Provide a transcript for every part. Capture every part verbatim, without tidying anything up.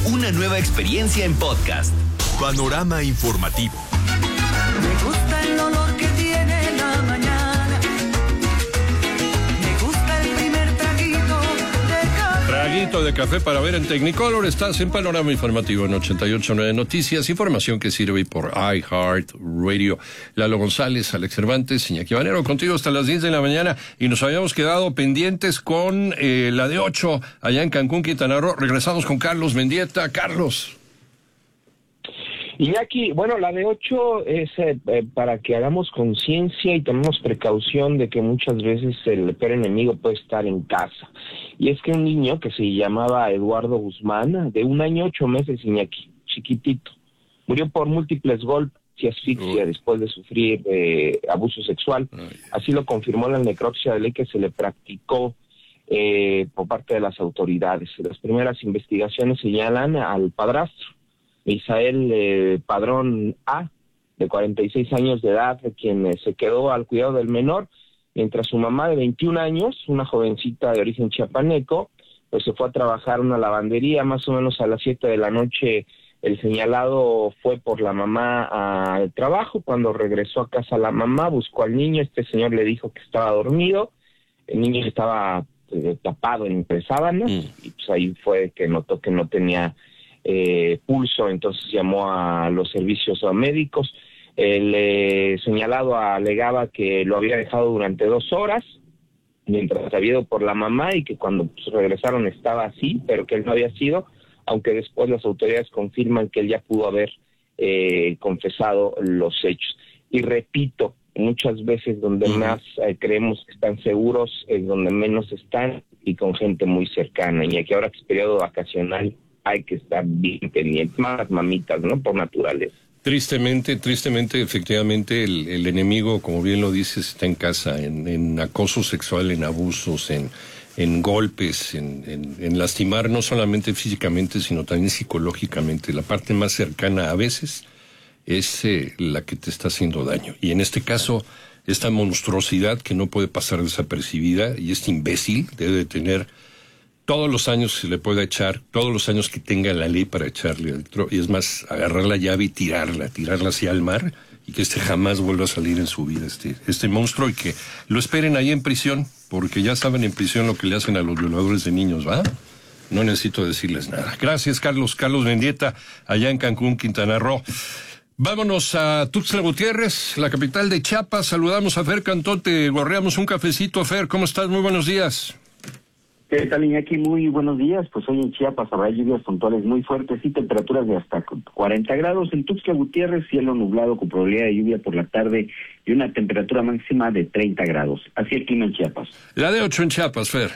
una nueva experiencia en podcast. Panorama informativo. Me gusta el olor que tiene la mañana. Me gusta el primer traguito de café. Traguito de café para ver en Technicolor. Estás en Panorama Informativo en ochenta y ocho punto nueve Noticias. Información que sirve por iHeart Radio. Lalo González, Alex Cervantes, Iñaki Manero, contigo hasta las diez de la mañana. Y nos habíamos quedado pendientes con eh, la de ocho allá en Cancún, Quintana Roo. Regresamos con Carlos Mendieta. Carlos. Y aquí, bueno, la de ocho es eh, eh, para que hagamos conciencia y tomemos precaución de que muchas veces el peor enemigo puede estar en casa. Y es que un niño que se llamaba Eduardo Guzmán, de un año ocho meses, Iñaki, chiquitito, murió por múltiples golpes y asfixia Uy. después de sufrir eh, abuso sexual. Uy. Así lo confirmó la necropsia de ley que se le practicó eh, por parte de las autoridades. Las primeras investigaciones señalan al padrastro, Misael eh, Padrón A, de cuarenta y seis años de edad, quien eh, se quedó al cuidado del menor, mientras su mamá de veintiún años, una jovencita de origen chiapaneco, pues se fue a trabajar a una lavandería. Más o menos a las siete de la noche el señalado fue por la mamá al trabajo. Cuando regresó a casa la mamá, buscó al niño. Este señor le dijo que estaba dormido, el niño estaba eh, tapado entre sábanas, mm. y pues ahí fue que notó que no tenía Eh, pulso, entonces llamó a los servicios médicos. El eh, señalado alegaba que lo había dejado durante dos horas mientras había ido por la mamá y que cuando pues, regresaron estaba así, pero que él no había sido, aunque después las autoridades confirman que él ya pudo haber eh, confesado los hechos. Y repito, muchas veces donde uh-huh. más eh, creemos que están seguros es donde menos están, y con gente muy cercana. Y aquí ahora que es periodo vacacional hay que estar bien pendientes, más mamitas, ¿no? Por naturaleza. Tristemente, tristemente, efectivamente, el, el enemigo, como bien lo dices, está en casa, en, en acoso sexual, en abusos, en, en golpes, en, en, en lastimar no solamente físicamente, sino también psicológicamente. La parte más cercana a veces es eh, la que te está haciendo daño. Y en este caso, esta monstruosidad que no puede pasar desapercibida, y este imbécil debe de tener todos los años que se le pueda echar, todos los años que tenga la ley para echarle adentro, y es más, agarrar la llave y tirarla, tirarla hacia el mar, y que este jamás vuelva a salir en su vida, este, este monstruo, y que lo esperen ahí en prisión, porque ya saben en prisión lo que le hacen a los violadores de niños, ¿va? No necesito decirles nada. Gracias, Carlos. Carlos Mendieta, allá en Cancún, Quintana Roo. Vámonos a Tuxtla Gutiérrez, la capital de Chiapas. Saludamos a Fer Cantón, te gorreamos un cafecito. Fer, ¿cómo estás? Muy buenos días. ¿Qué tal, Iñaki? Muy buenos días. Pues hoy en Chiapas habrá lluvias puntuales muy fuertes y temperaturas de hasta cuarenta grados. En Tuxtla Gutiérrez, cielo nublado con probabilidad de lluvia por la tarde y una temperatura máxima de treinta grados. Así el clima en Chiapas. La de ocho en Chiapas, Fer.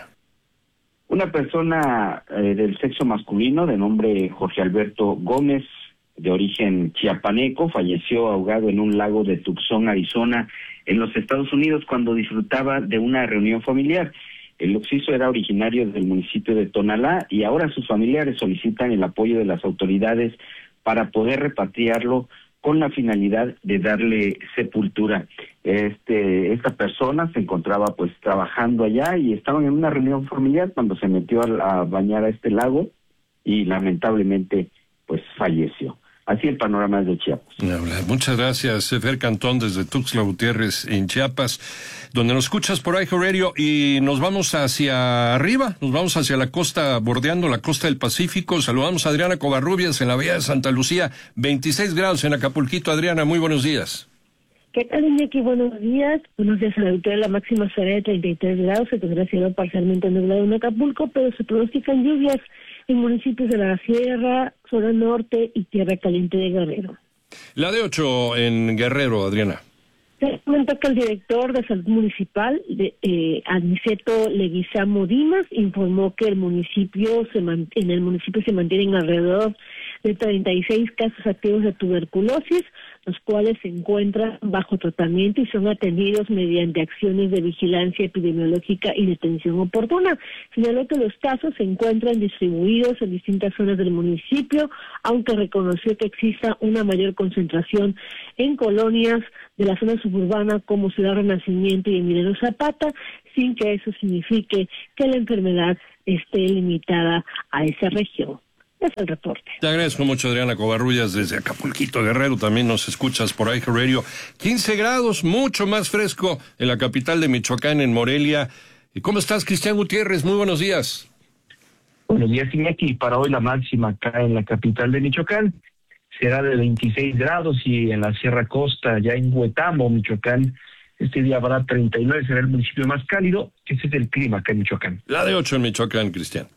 Una persona eh, del sexo masculino de nombre Jorge Alberto Gómez, de origen chiapaneco, falleció ahogado en un lago de Tucson, Arizona, en los Estados Unidos, cuando disfrutaba de una reunión familiar. El occiso era originario del municipio de Tonalá y ahora sus familiares solicitan el apoyo de las autoridades para poder repatriarlo con la finalidad de darle sepultura. Este, esta persona se encontraba pues trabajando allá y estaban en una reunión familiar cuando se metió a, a bañar a este lago y lamentablemente pues falleció. Así el panorama de Chiapas. Muchas gracias, Fer Cantón, desde Tuxtla Gutiérrez, en Chiapas, donde nos escuchas por iHeart Radio, y nos vamos hacia arriba, nos vamos hacia la costa, bordeando la costa del Pacífico. Saludamos a Adriana Covarrubias en la Bahía de Santa Lucía, veintiséis grados en Acapulquito. Adriana, muy buenos días. ¿Qué tal, Iñaki? Buenos días. Buenos días a la altura. La máxima será de treinta y tres grados. Se tendrá cielo parcialmente nublado en Acapulco, pero se pronostican lluvias en municipios de la Sierra, zona norte y Tierra Caliente de Guerrero. La de ocho en Guerrero, Adriana. Se comenta que el director de salud municipal, de, eh, Aniceto Leguizamo Dimas, informó que el municipio se man, en el municipio se mantienen alrededor de treinta y seis casos activos de tuberculosis, los cuales se encuentran bajo tratamiento y son atendidos mediante acciones de vigilancia epidemiológica y detención oportuna. Señaló que los casos se encuentran distribuidos en distintas zonas del municipio, aunque reconoció que exista una mayor concentración en colonias de la zona suburbana como Ciudad Renacimiento y Emiliano Zapata, sin que eso signifique que la enfermedad esté limitada a esa región. Es el reporte. Te agradezco mucho, Adriana Covarrubias, desde Acapulquito, Guerrero. También nos escuchas por iHeartRadio. quince grados, mucho más fresco en la capital de Michoacán, en Morelia. ¿Y cómo estás, Cristian Gutiérrez? Muy buenos días. Buenos días, Iñaki. Para hoy la máxima acá en la capital de Michoacán será de veintiséis grados, y en la Sierra Costa, ya en Huetamo, Michoacán, este día habrá treinta y nueve, será el municipio más cálido. Ese es el clima acá en Michoacán. La de ocho en Michoacán, Cristian.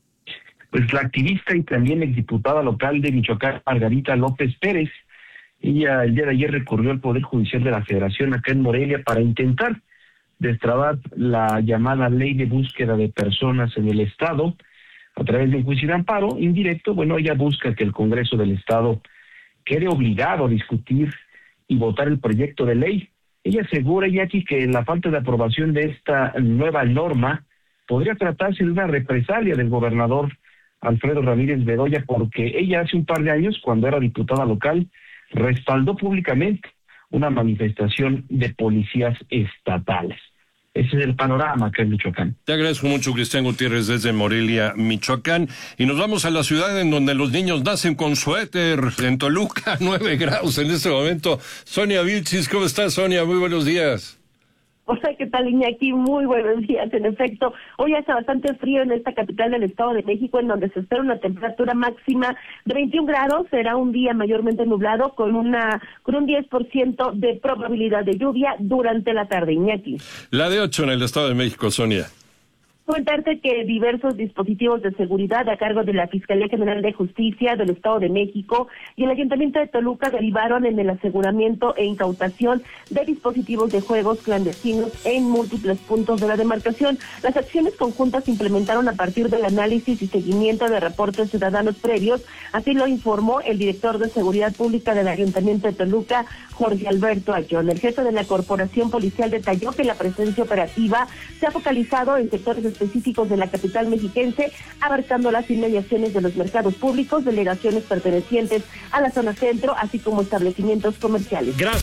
Pues la activista y también exdiputada local de Michoacán, Margarita López Pérez, ella el día de ayer recurrió al Poder Judicial de la Federación acá en Morelia para intentar destrabar la llamada ley de búsqueda de personas en el Estado a través de un juicio de amparo indirecto. Bueno, ella busca que el Congreso del Estado quede obligado a discutir y votar el proyecto de ley. Ella asegura, Iñaki, que la falta de aprobación de esta nueva norma podría tratarse de una represalia del gobernador Alfredo Ramírez Bedoya, porque ella hace un par de años, cuando era diputada local, respaldó públicamente una manifestación de policías estatales. Ese es el panorama acá en Michoacán. Te agradezco mucho, Cristian Gutiérrez, desde Morelia, Michoacán. Y nos vamos a la ciudad en donde los niños nacen con suéter, en Toluca, nueve grados en este momento. Sonia Vilchis, ¿cómo estás, Sonia? Muy buenos días. Hola, ¿qué tal, Iñaki? Muy buenos días. En efecto, hoy hace bastante frío en esta capital del Estado de México, en donde se espera una temperatura máxima de veintiún grados. Será un día mayormente nublado, con una con un diez por ciento de probabilidad de lluvia durante la tarde, Iñaki. La de ocho en el Estado de México, Sonia. Comentarte que diversos dispositivos de seguridad a cargo de la Fiscalía General de Justicia del Estado de México y el Ayuntamiento de Toluca derivaron en el aseguramiento e incautación de dispositivos de juegos clandestinos en múltiples puntos de la demarcación. Las acciones conjuntas se implementaron a partir del análisis y seguimiento de reportes ciudadanos previos, así lo informó el director de Seguridad Pública del Ayuntamiento de Toluca, Jorge Alberto Ayón. El jefe de la Corporación Policial detalló que la presencia operativa se ha focalizado en sectores específicos de la capital mexiquense, abarcando las inmediaciones de los mercados públicos, delegaciones pertenecientes a la zona centro, así como establecimientos comerciales. Gracias.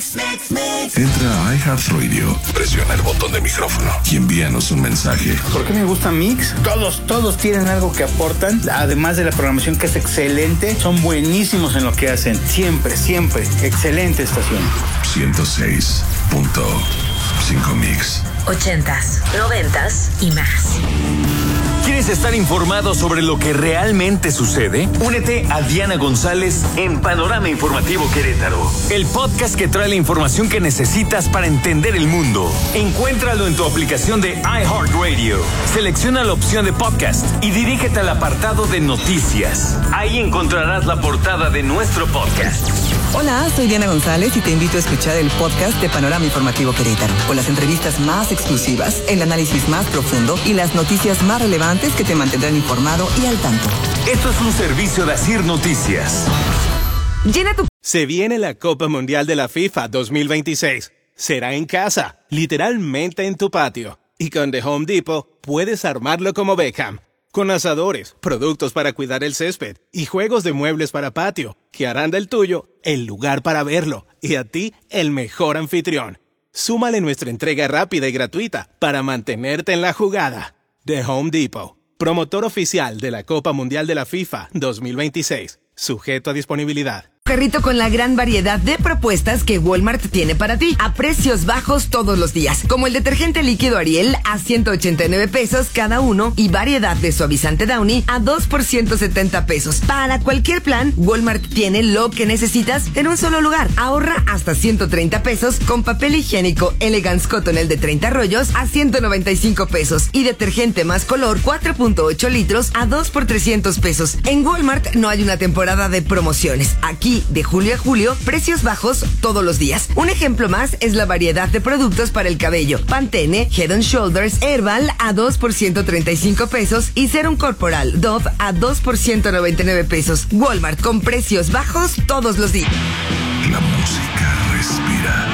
Entra a iHeartRadio, presiona el botón de micrófono y envíanos un mensaje. ¿Por qué me gusta Mix? Todos, todos tienen algo que aportan, además de la programación que es excelente, son buenísimos en lo que hacen, siempre, siempre, excelente estación. ciento seis punto cinco Mix. Ochentas, noventas y más. ¿Quieres estar informado sobre lo que realmente sucede? Únete a Diana González en Panorama Informativo Querétaro, el podcast que trae la información que necesitas para entender el mundo. Encuéntralo en tu aplicación de iHeartRadio. Selecciona la opción de podcast y dirígete al apartado de noticias. Ahí encontrarás la portada de nuestro podcast. Hola, soy Diana González y te invito a escuchar el podcast de Panorama Informativo Querétaro, con las entrevistas más exclusivas, el análisis más profundo y las noticias más relevantes que te mantendrán informado y al tanto. Esto es un servicio de Asir Noticias. Llena tu... Se viene la Copa Mundial de la FIFA dos mil veintiséis. Será en casa, literalmente en tu patio. Y con The Home Depot puedes armarlo como Beckham. Con asadores, productos para cuidar el césped y juegos de muebles para patio, que harán del tuyo el lugar para verlo y a ti el mejor anfitrión. Súmale nuestra entrega rápida y gratuita para mantenerte en la jugada. The Home Depot, promotor oficial de la Copa Mundial de la FIFA dos mil veintiséis, sujeto a disponibilidad. Carrito con la gran variedad de propuestas que Walmart tiene para ti, a precios bajos todos los días, como el detergente líquido Ariel a ciento ochenta y nueve pesos cada uno y variedad de suavizante Downy a dos por ciento setenta pesos. Para cualquier plan, Walmart tiene lo que necesitas en un solo lugar. Ahorra hasta ciento treinta pesos con papel higiénico Elegance Cotton el de treinta rollos a ciento noventa y cinco pesos y detergente más color cuatro punto ocho litros a dos por trescientos pesos. En Walmart no hay una temporada de promociones. Aquí de julio a julio, precios bajos todos los días. Un ejemplo más es la variedad de productos para el cabello. Pantene, Head and Shoulders, Herbal a dos por ciento treinta y cinco pesos y Serum Corporal Dove a dos por ciento noventa y nueve pesos. Walmart con precios bajos todos los días. La música respira.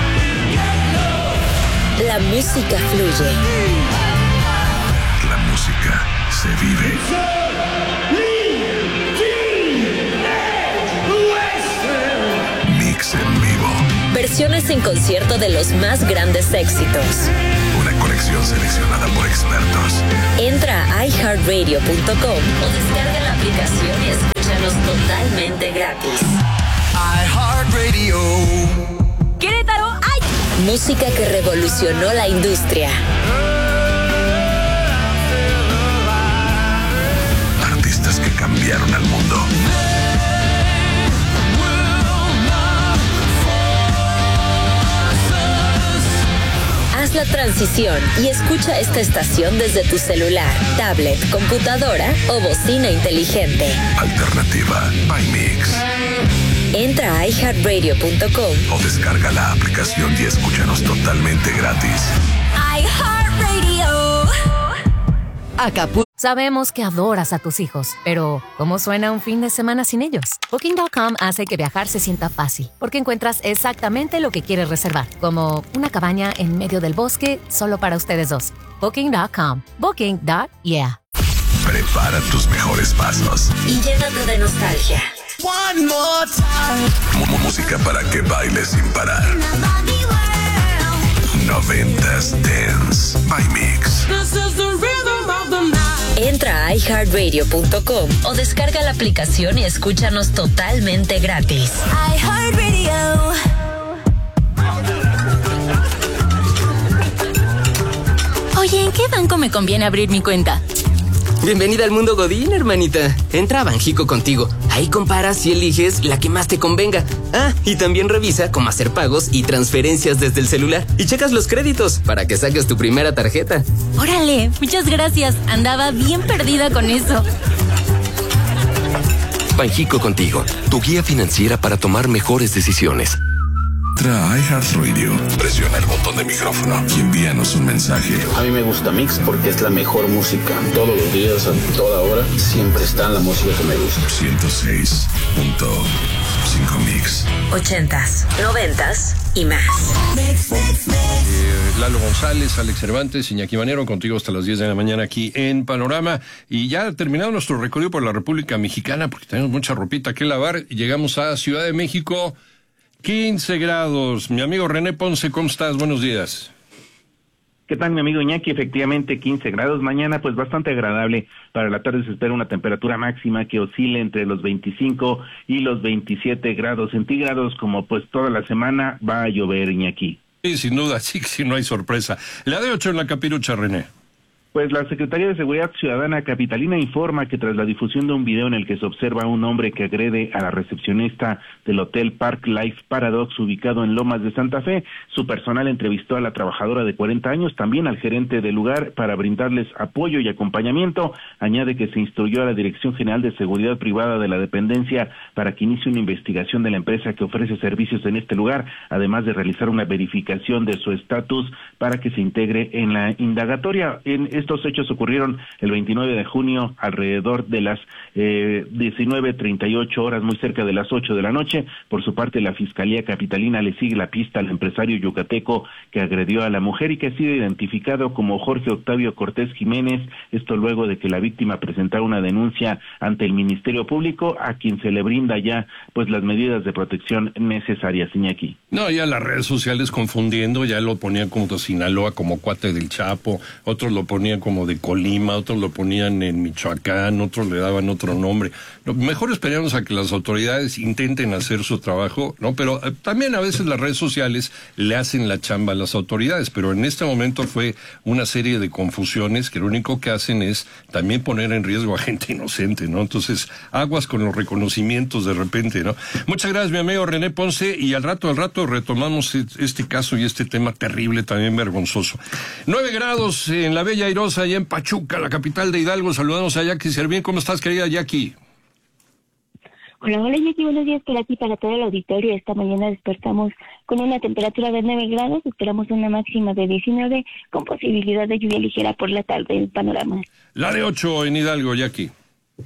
La música fluye. La música se vive. En vivo. Versiones en concierto de los más grandes éxitos. Una conexión información seleccionada por expertos. Entra a i heart radio punto com o descarga la aplicación y escúchanos totalmente gratis. iHeartRadio. ¡Querétaro! ¡Ay! Música que revolucionó la industria. Artistas que cambiaron al mundo. Haz la transición y escucha esta estación desde tu celular, tablet, computadora o bocina inteligente. Alternativa by Mix. Entra a i heart radio punto com o descarga la aplicación y escúchanos totalmente gratis. iHeartRadio. Acapulco. Sabemos que adoras a tus hijos, pero ¿cómo suena un fin de semana sin ellos? Booking punto com hace que viajar se sienta fácil, porque encuentras exactamente lo que quieres reservar, como una cabaña en medio del bosque solo para ustedes dos. Booking punto com. Booking. Yeah. Prepara tus mejores pasos. Y llénate de nostalgia. One more time. M- música para que bailes sin parar. Noventas Dance by Mix. This is the rhythm of the night. Entra a i heart radio punto com o descarga la aplicación y escúchanos totalmente gratis. iHeartRadio. Oye, ¿en qué banco me conviene abrir mi cuenta? Bienvenida al mundo Godín, hermanita. Entra a Banjico Contigo. Ahí comparas y eliges la que más te convenga. Ah, y también revisa cómo hacer pagos y transferencias desde el celular. Y checas los créditos para que saques tu primera tarjeta. Órale, muchas gracias. Andaba bien perdida con eso. Banjico Contigo, tu guía financiera para tomar mejores decisiones. Entra a iHeartRadio, presiona el botón de micrófono y envíanos un mensaje. A mí me gusta Mix porque es la mejor música. Todos los días, a toda hora, siempre está la música que me gusta. ciento seis punto cinco Mix. Ochentas, noventas y más. Eh, Lalo González, Alex Cervantes, Iñaki Manero, contigo hasta las diez de la mañana aquí en Panorama. Y ya terminado nuestro recorrido por la República Mexicana, porque tenemos mucha ropita que lavar, y llegamos a Ciudad de México. quince grados. Mi amigo René Ponce, ¿cómo estás? Buenos días. ¿Qué tal, mi amigo Iñaki? Efectivamente, quince grados. Mañana, pues, bastante agradable. Para la tarde se espera una temperatura máxima que oscile entre los veinticinco y los veintisiete grados centígrados, como pues toda la semana va a llover, Iñaki. Sí, sin duda, sí, sí, no hay sorpresa. La de ocho en la capirucha, René. Pues la Secretaría de Seguridad Ciudadana capitalina informa que tras la difusión de un video en el que se observa a un hombre que agrede a la recepcionista del Hotel Park Life Paradox ubicado en Lomas de Santa Fe, su personal entrevistó a la trabajadora de cuarenta años, también al gerente del lugar para brindarles apoyo y acompañamiento. Añade que se instruyó a la Dirección General de Seguridad Privada de la dependencia para que inicie una investigación de la empresa que ofrece servicios en este lugar, además de realizar una verificación de su estatus para que se integre en la indagatoria. En estos hechos ocurrieron el veintinueve de junio alrededor de las eh, diecinueve treinta y ocho horas, muy cerca de las ocho de la noche. Por su parte, la Fiscalía Capitalina le sigue la pista al empresario yucateco que agredió a la mujer y que ha sido identificado como Jorge Octavio Cortés Jiménez, esto luego de que la víctima presentara una denuncia ante el Ministerio Público, a quien se le brinda ya pues las medidas de protección necesarias, Iñaki. No, ya las redes sociales confundiendo, ya lo ponían como de Sinaloa, como cuate del Chapo, otros lo ponían como de Colima, otros lo ponían en Michoacán, otros le daban otro nombre. Lo mejor esperamos a que las autoridades intenten hacer su trabajo, ¿no? Pero eh, también a veces las redes sociales le hacen la chamba a las autoridades, pero en este momento fue una serie de confusiones que lo único que hacen es también poner en riesgo a gente inocente, ¿no? Entonces, aguas con los reconocimientos de repente, ¿no? Muchas gracias, mi amigo René Ponce, y al rato, al rato retomamos este caso y este tema terrible, también vergonzoso. Nueve grados en la Bella Airosa, allá en Pachuca, la capital de Hidalgo. Saludamos a Jackie Servín. ¿Cómo estás, querida Jackie? Hola, hola, Jackie. Buenos días por aquí para todo el auditorio. Esta mañana despertamos con una temperatura de nueve grados. Esperamos una máxima de diecinueve con posibilidad de lluvia ligera por la tarde en Panorama. La de ocho en Hidalgo, Jackie.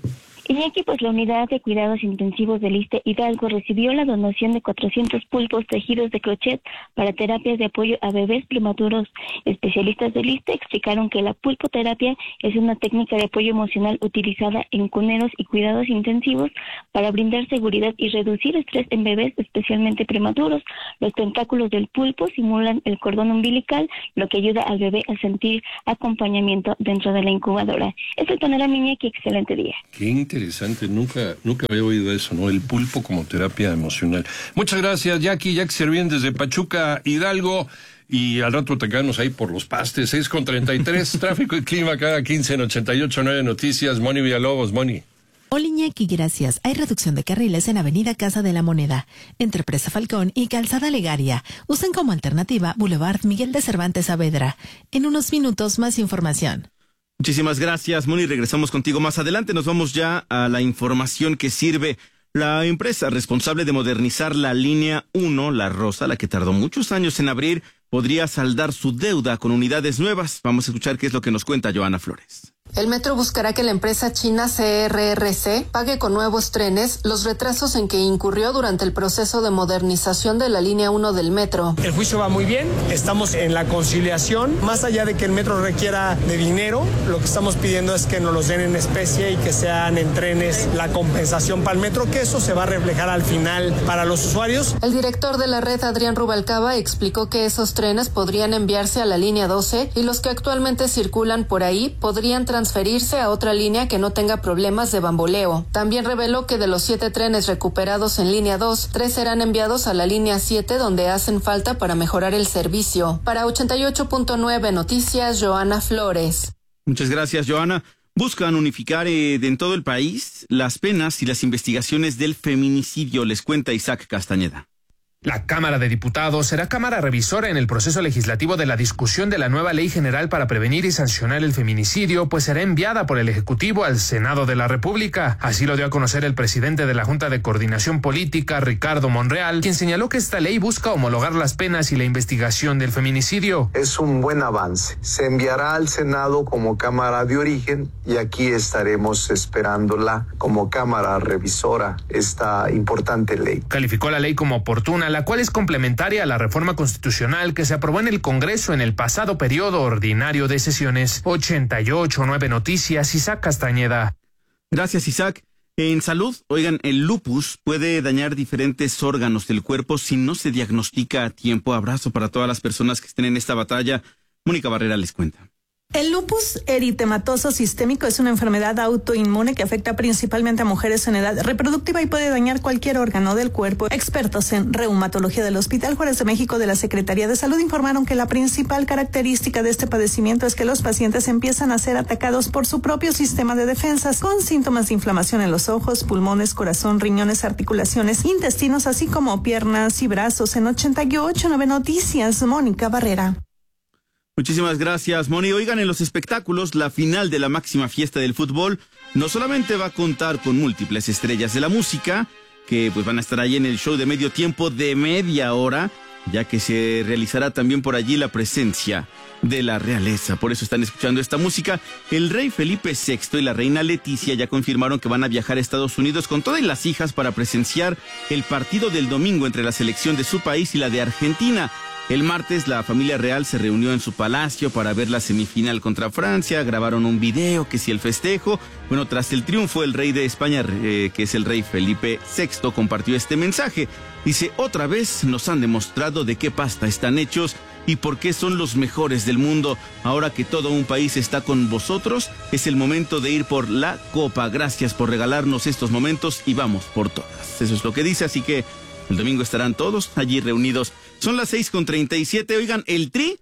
Iñaki, pues la unidad de cuidados intensivos del ISSSTE Hidalgo recibió la donación de cuatrocientos pulpos tejidos de crochet para terapias de apoyo a bebés prematuros. Especialistas del ISSSTE explicaron que la pulpoterapia es una técnica de apoyo emocional utilizada en cuneros y cuidados intensivos para brindar seguridad y reducir estrés en bebés, especialmente prematuros. Los tentáculos del pulpo simulan el cordón umbilical, lo que ayuda al bebé a sentir acompañamiento dentro de la incubadora. Es el panorama, Iñaki, excelente día. Qué interesante, nunca, nunca había oído eso, ¿no? El pulpo como terapia emocional. Muchas gracias, Jackie, Jackie Servién desde Pachuca, Hidalgo. Y al rato te quedamos ahí por los pastes, seis con treinta y tres, tráfico y clima cada quince en ochenta y ocho punto nueve Noticias. Moni Villalobos, Moni. Hola Iñaki, gracias. Hay reducción de carriles en Avenida Casa de la Moneda, entre Presa Falcón y Calzada Legaria. Usen como alternativa Boulevard Miguel de Cervantes Saavedra. En unos minutos más información. Muchísimas gracias, Moni. Regresamos contigo más adelante. Nos vamos ya a la información que sirve. La empresa responsable de modernizar la línea uno, La Rosa, la que tardó muchos años en abrir, podría saldar su deuda con unidades nuevas. Vamos a escuchar qué es lo que nos cuenta Joana Flores. El metro buscará que la empresa china C R R C pague con nuevos trenes los retrasos en que incurrió durante el proceso de modernización de la línea uno del metro. El juicio va muy bien, estamos en la conciliación. Más allá de que el metro requiera de dinero, lo que estamos pidiendo es que nos los den en especie y que sean en trenes la compensación para el metro, que eso se va a reflejar al final para los usuarios. El director de la red, Adrián Rubalcaba, explicó que esos trenes podrían enviarse a la línea doce y los que actualmente circulan por ahí podrían transferirse a otra línea que no tenga problemas de bamboleo. También reveló que de los siete trenes recuperados en línea dos, tres serán enviados a la línea siete, donde hacen falta para mejorar el servicio. Para ochenta y ocho punto nueve Noticias, Joana Flores. Muchas gracias, Joana. Buscan unificar eh, en todo el país las penas y las investigaciones del feminicidio, les cuenta Isaac Castañeda. La Cámara de Diputados será cámara revisora en el proceso legislativo de la discusión de la nueva Ley General para prevenir y sancionar el feminicidio, pues será enviada por el Ejecutivo al Senado de la República. Así lo dio a conocer el presidente de la Junta de Coordinación Política, Ricardo Monreal, quien señaló que esta ley busca homologar las penas y la investigación del feminicidio. Es un buen avance. Se enviará al Senado como cámara de origen y aquí estaremos esperándola como cámara revisora esta importante ley. Calificó la ley como oportuna, la cual es complementaria a la reforma constitucional que se aprobó en el Congreso en el pasado periodo ordinario de sesiones. ochenta y ocho punto nueve Noticias, Isaac Castañeda. Gracias, Isaac. En salud, oigan, el lupus puede dañar diferentes órganos del cuerpo si no se diagnostica a tiempo. Abrazo para todas las personas que estén en esta batalla. Mónica Barrera les cuenta. El lupus eritematoso sistémico es una enfermedad autoinmune que afecta principalmente a mujeres en edad reproductiva y puede dañar cualquier órgano del cuerpo. Expertos en reumatología del Hospital Juárez de México de la Secretaría de Salud informaron que la principal característica de este padecimiento es que los pacientes empiezan a ser atacados por su propio sistema de defensas, con síntomas de inflamación en los ojos, pulmones, corazón, riñones, articulaciones, intestinos, así como piernas y brazos. En ochenta y ocho punto nueve Noticias, Mónica Barrera. Muchísimas gracias, Moni. Oigan, en los espectáculos, la final de la máxima fiesta del fútbol no solamente va a contar con múltiples estrellas de la música, que pues van a estar ahí en el show de medio tiempo de media hora, ya que se realizará también por allí la presencia de la realeza. Por eso están escuchando esta música. El rey Felipe sexto y la reina Leticia ya confirmaron que van a viajar a Estados Unidos con todas las hijas para presenciar el partido del domingo entre la selección de su país y la de Argentina. El martes la familia real se reunió en su palacio para ver la semifinal contra Francia, grabaron un video que si el festejo. Bueno, tras el triunfo, el rey de España, eh, que es el rey Felipe sexto, compartió este mensaje. Dice, otra vez nos han demostrado de qué pasta están hechos y por qué son los mejores del mundo. Ahora que todo un país está con vosotros, es el momento de ir por la copa. Gracias por regalarnos estos momentos y vamos por todas. Eso es lo que dice, así que el domingo estarán todos allí reunidos. Son las seis con treinta y siete. Oigan, el Tri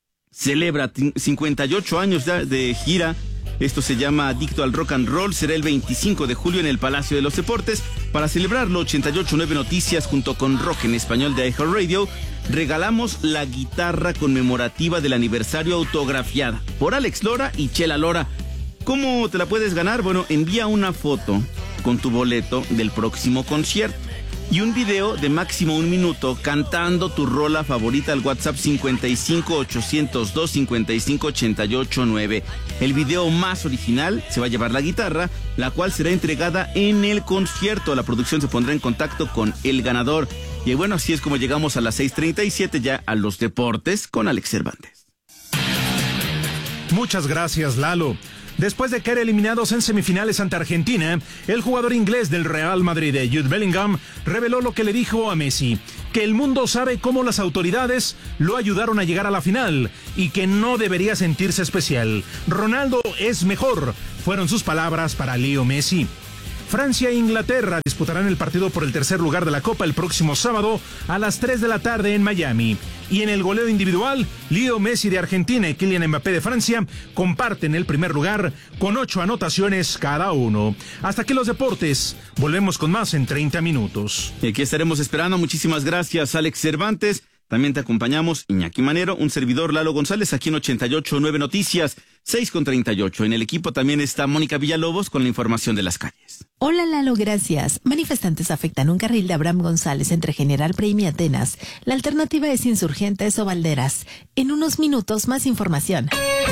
celebra cincuenta y ocho años de, de gira. Esto se llama Adicto al Rock and Roll. Será el veinticinco de julio en el Palacio de los Deportes. Para celebrarlo, ochenta y ocho punto nueve Noticias junto con Rock en Español de iHeartRadio regalamos la guitarra conmemorativa del aniversario autografiada por Alex Lora y Chela Lora. ¿Cómo te la puedes ganar? Bueno, envía una foto con tu boleto del próximo concierto. y un video de máximo un minuto cantando tu rola favorita al WhatsApp cincuenta y cinco ochocientos dos cincuenta y cinco ochenta y ocho nueve. El video más original se va a llevar la guitarra, la cual será entregada en el concierto. La producción se pondrá en contacto con el ganador. Y bueno, así es como llegamos a las seis treinta y siete ya a los deportes con Alex Cervantes. Muchas gracias, Lalo. Después de caer eliminados en semifinales ante Argentina, el jugador inglés del Real Madrid, Jude Bellingham, reveló lo que le dijo a Messi, que el mundo sabe cómo las autoridades lo ayudaron a llegar a la final y que no debería sentirse especial. Ronaldo es mejor, fueron sus palabras para Leo Messi. Francia e Inglaterra disputarán el partido por el tercer lugar de la Copa el próximo sábado a las tres de la tarde en Miami. Y en el goleo individual, Leo Messi de Argentina y Kylian Mbappé de Francia comparten el primer lugar con ocho anotaciones cada uno. Hasta aquí los deportes. Volvemos con más en treinta minutos. Y aquí estaremos esperando. Muchísimas gracias, Alex Cervantes. También te acompañamos Iñaki Manero, un servidor Lalo González aquí en ochenta y ocho nueve Noticias, seis con treinta y ocho. En el equipo también está Mónica Villalobos con la información de las calles. Hola Lalo, gracias. Manifestantes afectan un carril de Abraham González entre General Prey y Atenas. La alternativa es Insurgentes o Valderas. En unos minutos más información.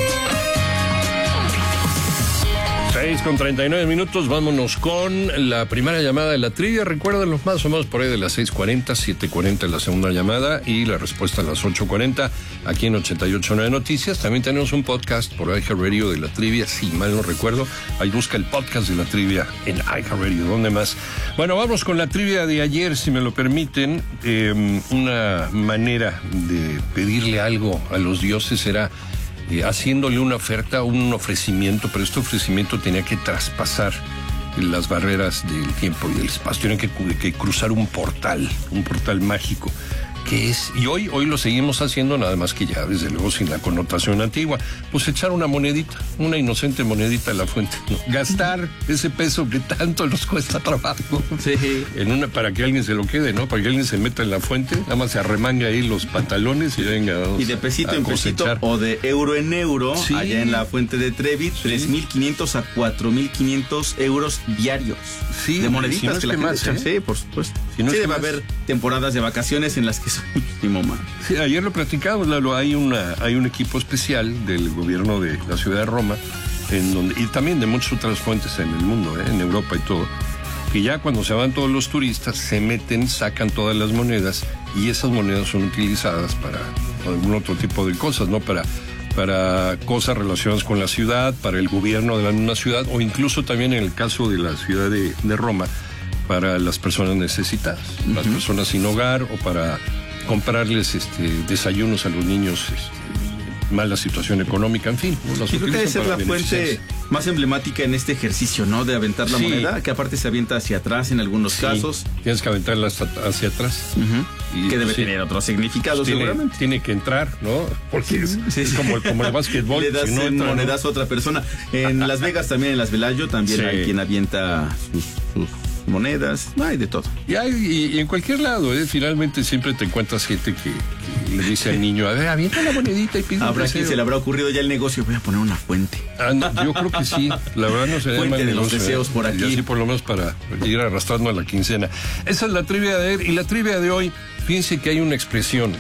seis con treinta y nueve minutos, vámonos con la primera llamada de la trivia. Recuerden los más o menos por ahí de las seis cuarenta, siete cuarenta la segunda llamada y la respuesta a las ocho cuarenta aquí en ochenta y ocho nueve Noticias. También tenemos un podcast por iHeartRadio de la trivia, si mal no recuerdo. Ahí busca el podcast de la trivia en iHeartRadio. ¿Dónde más? Bueno, vamos con la trivia de ayer, si me lo permiten. Eh, una manera de pedirle algo a los dioses era Eh, haciéndole una oferta, un ofrecimiento, pero este ofrecimiento tenía que traspasar las barreras del tiempo y del espacio, tenía que, que cruzar un portal, un portal mágico, que es, y hoy, hoy lo seguimos haciendo, nada más que ya desde luego sin la connotación antigua, pues echar una monedita, una inocente monedita a la fuente, ¿no? Gastar ese peso que tanto nos cuesta trabajo, sí, en una, para que alguien se lo quede, ¿no? Para que alguien se meta en la fuente, nada más se arremangue ahí los pantalones y venga. Y de pesito en pesito o de euro en euro, sí, allá en la fuente de Trevi, sí, tres mil quinientos a cuatro mil quinientos euros diarios. Sí, de moneditas si no es que, que la más, gente echa, ¿eh? Sí, por supuesto. Si no sí, es debe haber temporadas de vacaciones en las que son muchísimo más. Sí, ayer lo platicamos, Lalo, hay una, hay un equipo especial del gobierno de la ciudad de Roma, en donde, y también de muchas otras fuentes en el mundo, ¿eh? En Europa y todo, que ya cuando se van todos los turistas, se meten, sacan todas las monedas, y esas monedas son utilizadas para algún otro tipo de cosas, ¿no? Para para cosas relacionadas con la ciudad, para el gobierno de la misma ciudad, o incluso también en el caso de la ciudad de, de Roma, para las personas necesitadas, uh-huh, las personas sin hogar, o para comprarles este, desayunos a los niños, este, mala situación económica, en fin. ¿No? Yo creo que debe ser la fuente más emblemática en este ejercicio, ¿no? De aventar la sí. moneda, que aparte se avienta hacia atrás en algunos sí. casos. Tienes que aventarla hasta, hacia atrás. Uh-huh. Y que debe sí. tener otro significado, pues tiene, seguramente. Tiene que entrar, ¿no? Porque es, sí, es como, el, como el básquetbol. Le das si no entra, monedas ¿no? a otra persona. En Las Vegas también, en Las Velayo, también sí. hay quien avienta sus... sus monedas, hay de todo. Y, hay, y, y en cualquier lado, ¿eh? Finalmente siempre te encuentras gente que, que le dice al niño, a ver, avienta la monedita y pide Habrá quien se le habrá ocurrido ya el negocio, voy a poner una fuente. Ah, no, yo creo que sí, la verdad no sería fuente mal de negocio, los deseos ¿eh? por aquí. Y así por lo menos para ir arrastrando a la quincena. Esa es la trivia de ayer, y la trivia de hoy, fíjense que hay una expresión,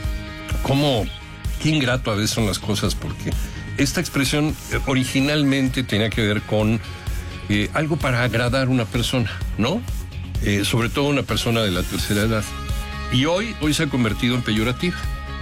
como, qué ingrato a veces son las cosas, porque esta expresión originalmente tenía que ver con Eh, algo para agradar a una persona, ¿no? Eh, sobre todo una persona de la tercera edad. Y hoy, hoy se ha convertido en peyorativa.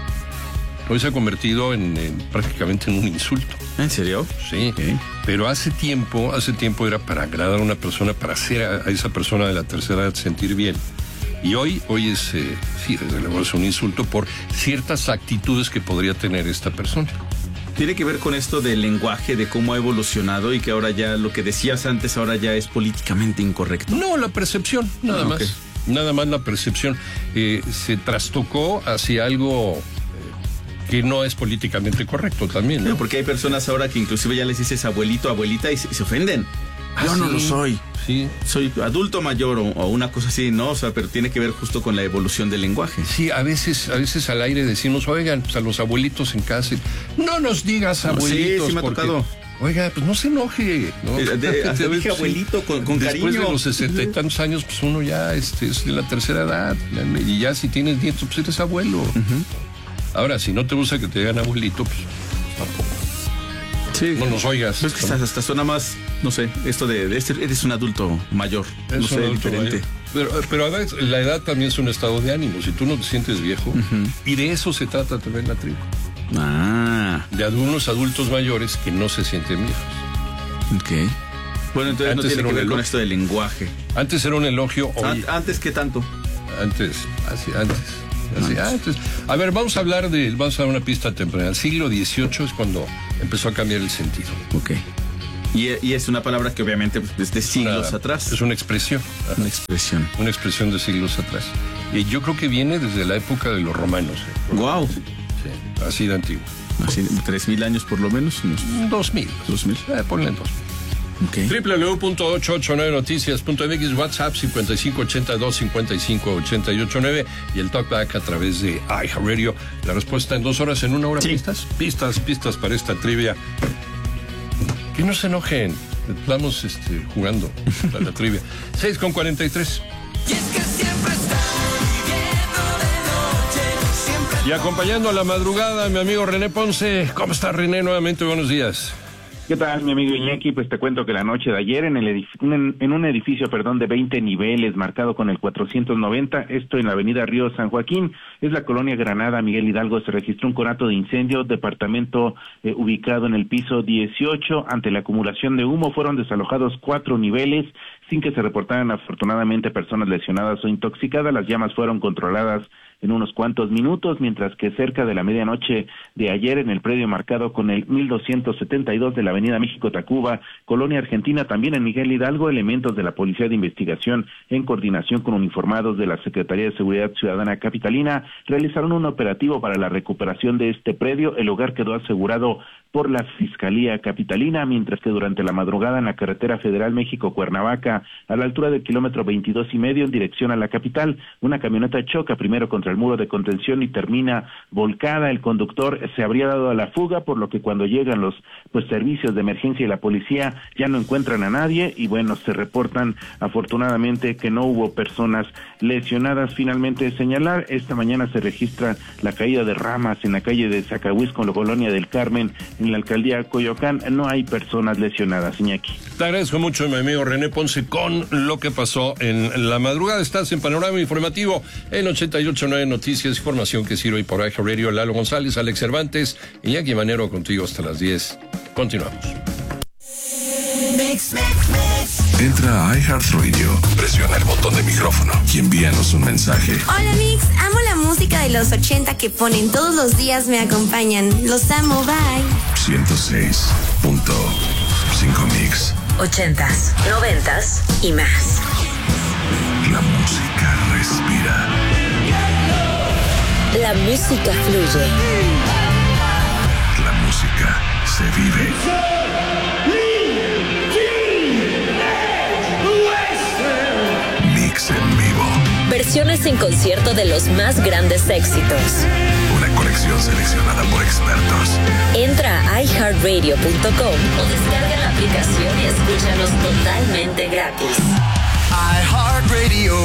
Hoy se ha convertido en, en prácticamente en un insulto. ¿En serio? Sí. Okay. Pero hace tiempo, hace tiempo era para agradar a una persona, para hacer a, a esa persona de la tercera edad sentir bien. Y hoy, hoy es, eh, sí, desde luego es un insulto por ciertas actitudes que podría tener esta persona. ¿Tiene que ver con esto del lenguaje, de cómo ha evolucionado y que ahora ya lo que decías antes ahora ya es políticamente incorrecto? No, la percepción, nada ah, más. Okay. Nada más la percepción. Eh, se trastocó hacia algo eh, que no es políticamente correcto también, ¿no? No, porque hay personas ahora que inclusive ya les dices abuelito, abuelita y se, y se ofenden. Ah, Yo no sí. lo soy. Sí. Soy adulto mayor o, o una cosa así, ¿no? O sea, pero tiene que ver justo con la evolución del lenguaje. Sí, a veces, a veces al aire decimos, oigan, pues a los abuelitos en casa, no nos digas abuelitos. Sí, sí me ha porque, tocado. Oiga, pues no se enoje, ¿no? De, de, hasta dije Sí. abuelito con, con Después cariño. de los sesenta y tantos años, pues uno ya este, es de la tercera edad. Y ya si tienes nietos, pues eres abuelo. Uh-huh. Ahora, si no te gusta que te digan abuelito, pues tampoco. Sí. No nos oigas. Pues que hasta, hasta suena más, no sé, esto de, de este, eres un adulto mayor. Es no sé, diferente. Mayor. Pero, pero a veces la edad también es un estado de ánimo. Si tú no te sientes viejo, uh-huh. y de eso se trata también la tribu. Ah. De algunos adultos mayores que no se sienten viejos. Ok. Bueno, entonces antes no tiene que ver con esto del lenguaje. Antes era un elogio. Hoy, An- ¿Antes qué tanto? Antes, así, antes. Así, antes. A ver, vamos a hablar de, vamos a dar una pista temprana. El siglo dieciocho es cuando empezó a cambiar el sentido. Ok. Y, y es una palabra que obviamente desde siglos una, atrás. Es una expresión. Una expresión. Una expresión de siglos atrás. Y yo creo que viene desde la época de los romanos. ¿eh? Wow. Sí, sí, así de antiguo. Así, tres mil años por lo menos. Unos... Dos mil. Dos mil. Eh, ponle en dos mil. Okay. doble u doble u doble u punto ochocientos ochenta y nueve noticias punto m x, WhatsApp cincuenta y cinco ochenta y dos cincuenta y cinco ochenta y ocho nueve y el talkback a través de iHeartRadio. La respuesta en dos horas, en una hora. Sí. Pistas, pistas, pistas para esta trivia. Que no se enojen. Estamos este, jugando a la trivia. seis con cuarenta y tres. Y es que siempre está viviendo de noche, siempre... Y acompañando a la madrugada, mi amigo René Ponce. ¿Cómo está, René? Nuevamente, buenos días. ¿Qué tal, mi amigo Iñaki? Pues te cuento que la noche de ayer en el edif- en, en un edificio, perdón, de veinte niveles, marcado con el cuatrocientos noventa, esto en la avenida Río San Joaquín, es la colonia Granada, Miguel Hidalgo, se registró un conato de incendio, departamento eh, ubicado en el piso dieciocho. Ante la acumulación de humo fueron desalojados cuatro niveles, sin que se reportaran afortunadamente personas lesionadas o intoxicadas. Las llamas fueron controladas en unos cuantos minutos, mientras que cerca de la medianoche de ayer, en el predio marcado con el mil doscientos setenta y dos de la avenida México-Tacuba, Colonia Argentina, también en Miguel Hidalgo, elementos de la Policía de Investigación, en coordinación con uniformados de la Secretaría de Seguridad Ciudadana Capitalina, realizaron un operativo para la recuperación de este predio. El lugar quedó asegurado por la Fiscalía Capitalina, mientras que durante la madrugada en la carretera federal México-Cuernavaca, a la altura del kilómetro veintidós y medio en dirección a la capital, una camioneta choca primero contra el muro de contención y termina volcada. El conductor se habría dado a la fuga, por lo que cuando llegan los pues servicios de emergencia y la policía ya no encuentran a nadie y bueno, se reportan afortunadamente que no hubo personas lesionadas. Finalmente señalar, esta mañana se registra la caída de ramas en la calle de Zacahuisco, en la colonia del Carmen, en la alcaldía Coyoacán. No hay personas lesionadas, Iñaki. Te agradezco mucho, mi amigo René Ponce, con lo que pasó en la madrugada. Estás en Panorama Informativo en ochenta y ocho punto nueve Noticias, información que sirve por iHeartRadio. Lalo González, Alex Cervantes, Iñaki Manero contigo hasta las diez. Continuamos. Mix, mix, mix. Entra a iHeartRadio, presiona el botón de micrófono y envíanos un mensaje. Hola Mix, amo la música de los ochenta que ponen todos los días, me acompañan. Los amo, bye. ciento seis punto cinco Mix. Ochentas, noventas y más. La música respira. La música fluye. La música se vive. Mix en vivo. Versiones en concierto de los más grandes éxitos. Una colección seleccionada por expertos. Entra a i heart radio punto com o descarga la aplicación y escúchanos totalmente gratis. iHeartRadio.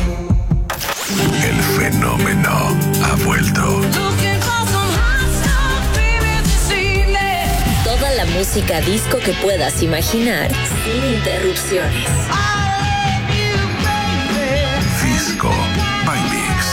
El fenómeno ha vuelto. Toda la música disco que puedas imaginar sin interrupciones. Disco by Mix.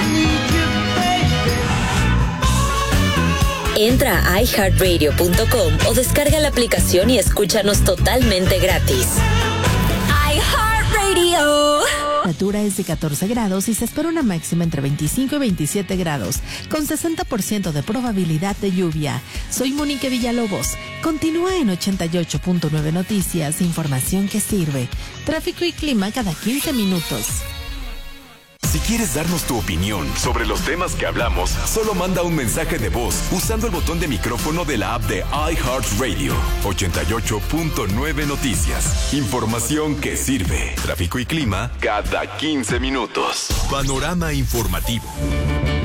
Entra a i heart radio punto com o descarga la aplicación y escúchanos totalmente gratis. iHeartRadio. La temperatura es de catorce grados y se espera una máxima entre veinticinco y veintisiete grados, con sesenta por ciento de probabilidad de lluvia. Soy Mónica Villalobos. Continúa en ochenta y ocho punto nueve Noticias, información que sirve. Tráfico y clima cada quince minutos. Si quieres darnos tu opinión sobre los temas que hablamos, solo manda un mensaje de voz usando el botón de micrófono de la app de iHeartRadio. ochenta y ocho punto nueve Noticias. Información que sirve. Tráfico y clima cada quince minutos. Panorama informativo.